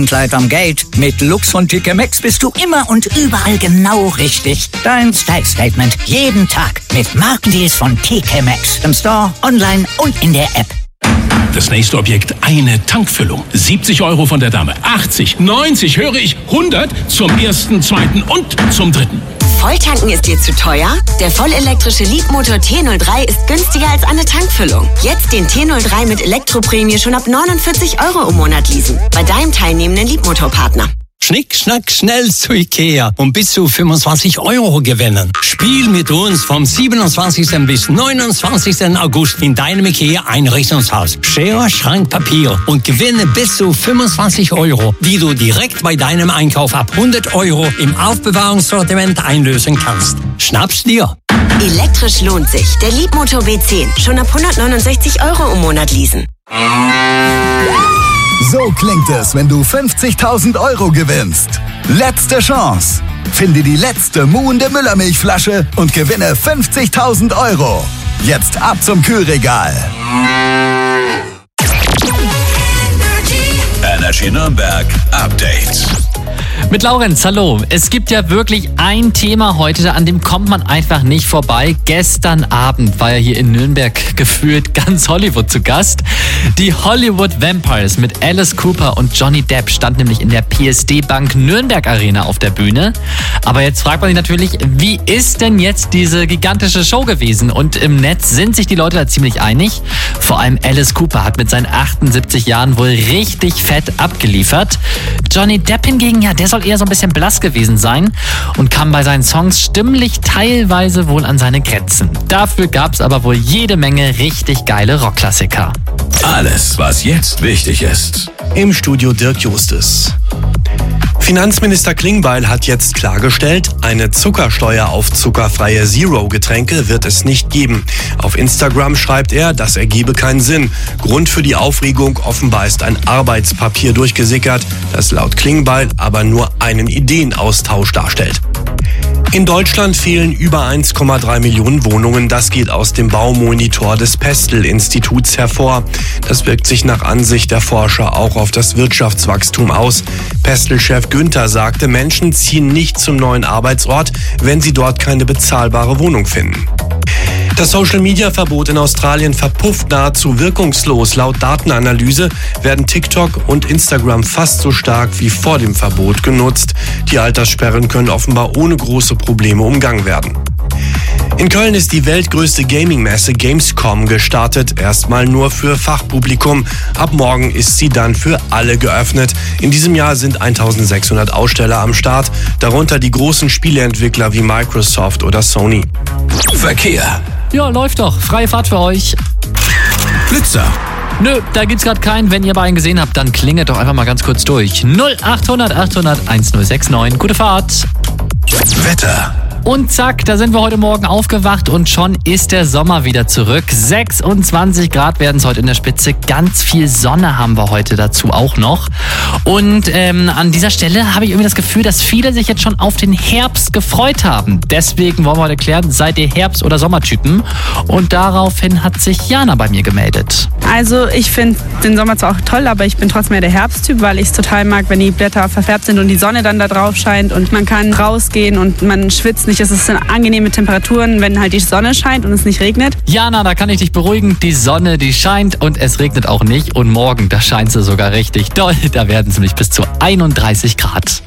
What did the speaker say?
Abendkleid am Gate. Mit Lux von TK Maxx bist du immer und überall genau richtig. Dein Style-Statement jeden Tag mit Markendeals von TK Maxx. Im Store, online und in der App. Das nächste Objekt, eine Tankfüllung. 70 € von der Dame. 80, 90, höre ich, 100 zum ersten, zweiten und zum dritten. Volltanken ist dir zu teuer? Der vollelektrische Leapmotor T03 ist günstiger als eine Tankfüllung. Jetzt den T03 mit Elektroprämie schon ab 49 € im Monat leasen. Bei deinem teilnehmenden Leapmotor-Partner. Schnick, schnack, schnell zu Ikea und bis zu 25 € gewinnen. Spiel mit uns vom 27. bis 29. August in deinem Ikea-Einrichtungshaus. Schere, Schrank, Papier und gewinne bis zu 25 €, die du direkt bei deinem Einkauf ab 100 € im Aufbewahrungssortiment einlösen kannst. Schnapp's dir! Elektrisch lohnt sich. Der Leapmotor B10. Schon ab 169 € im Monat leasen. So klingt es, wenn du 50.000 € gewinnst. Letzte Chance. Finde die letzte muhende Müllermilchflasche und gewinne 50.000 €. Jetzt ab zum Kühlregal. Energy Nürnberg Update. Mit Laurenz, hallo. Es gibt ja wirklich ein Thema heute, an dem kommt man einfach nicht vorbei. Gestern Abend war ja hier in Nürnberg gefühlt ganz Hollywood zu Gast. Die Hollywood Vampires mit Alice Cooper und Johnny Depp stand nämlich in der PSD Bank Nürnberg Arena auf der Bühne. Aber jetzt fragt man sich natürlich, wie ist denn jetzt diese gigantische Show gewesen? Und im Netz sind sich die Leute da ziemlich einig. Vor allem Alice Cooper hat mit seinen 78 Jahren wohl richtig fett abgeliefert. Johnny Depp hingegen, ja, der soll eher so ein bisschen blass gewesen sein und kam bei seinen Songs stimmlich teilweise wohl an seine Grenzen. Dafür gab's aber wohl jede Menge richtig geile Rockklassiker. Alles, was jetzt wichtig ist. Im Studio Dirk Justus. Finanzminister Klingbeil hat jetzt klargestellt, eine Zuckersteuer auf zuckerfreie Zero-Getränke wird es nicht geben. Auf Instagram schreibt er, das ergebe keinen Sinn. Grund für die Aufregung offenbar ist ein Arbeitspapier durchgesickert, das laut Klingbeil aber nur einen Ideenaustausch darstellt. In Deutschland fehlen über 1,3 Millionen Wohnungen. Das geht aus dem Baumonitor des Pestel-Instituts hervor. Das wirkt sich nach Ansicht der Forscher auch auf das Wirtschaftswachstum aus. Pestel-Chef Günther sagte, Menschen ziehen nicht zum neuen Arbeitsort, wenn sie dort keine bezahlbare Wohnung finden. Das Social-Media-Verbot in Australien verpufft nahezu wirkungslos. Laut Datenanalyse werden TikTok und Instagram fast so stark wie vor dem Verbot genutzt. Die Alterssperren können offenbar ohne große Probleme umgangen werden. In Köln ist die weltgrößte Gaming-Messe Gamescom gestartet. Erstmal nur für Fachpublikum. Ab morgen ist sie dann für alle geöffnet. In diesem Jahr sind 1600 Aussteller am Start, darunter die großen Spieleentwickler wie Microsoft oder Sony. Verkehr. Ja, läuft doch. Freie Fahrt für euch. Blitzer. Nö, da gibt's gerade keinen. Wenn ihr aber einen gesehen habt, dann klingelt doch einfach mal ganz kurz durch. 0800 800 1069. Gute Fahrt. Wetter. Und zack, da sind wir heute Morgen aufgewacht und schon ist der Sommer wieder zurück. 26 Grad werden es heute in der Spitze. Ganz viel Sonne haben wir heute dazu auch noch. Und an dieser Stelle habe ich irgendwie das Gefühl, dass viele sich jetzt schon auf den Herbst gefreut haben. Deswegen wollen wir heute klären, seid ihr Herbst- oder Sommertypen? Und daraufhin hat sich Jana bei mir gemeldet. Also ich finde den Sommer zwar auch toll, aber ich bin trotzdem mehr der Herbsttyp, weil ich es total mag, wenn die Blätter verfärbt sind und die Sonne dann da drauf scheint und man kann rausgehen und man schwitzt nicht. Es sind angenehme Temperaturen, wenn halt die Sonne scheint und es nicht regnet. Jana, da kann ich dich beruhigen. Die Sonne, die scheint und es regnet auch nicht. Und morgen, da scheint sie sogar richtig doll. Da werden es nämlich bis zu 31 Grad.